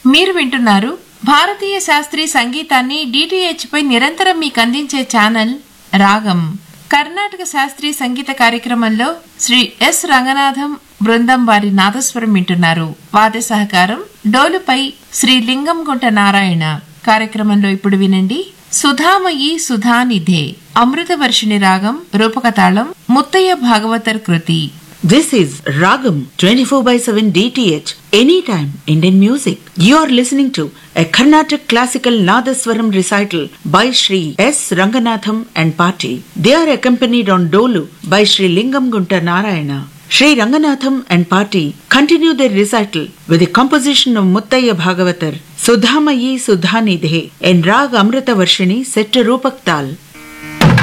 మీరు వింటున్నారు భారతీయ శాస్త్రీయ సంగీతాన్ని డిటిహెచ్ పై నిరంతరం మీకు అందించే ఛానల్ రాగం. కర్ణాటక శాస్త్రీయ సంగీత కార్యక్రమంలో శ్రీ ఎస్ రంగనాథం బృందం వారి నాదస్వరం వింటున్నారు. వాద్య సహకారం డోలుపై శ్రీ లింగంగుంట నారాయణ. కార్యక్రమంలో ఇప్పుడు వినండి సుధామయీ సుధానిధే అమృతవర్షిణి రాగం రూపకతాళం ముత్తయ్య భాగవతర్ కృతి. This is Ragam 24/7 DTH Anytime Indian Music. You are listening to a Carnatic classical Nadaswaram recital by Sri S. Ranganatham and Party. They are accompanied on Dolu by Sri Lingamgunta Narayana. Sri Ranganatham and Party continue their recital with a composition of Muttaya Bhagavatar, Sudhamayi Sudhanidhe, and Rag Amrita Varshini set to Rupak Tal.